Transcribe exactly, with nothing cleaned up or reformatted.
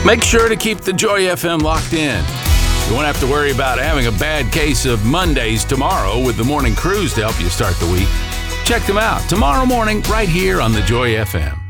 Make sure to keep the Joy F M locked in. You won't have to worry about having a bad case of Mondays tomorrow with the morning cruise to help you start the week. Check them out tomorrow morning right here on the Joy F M.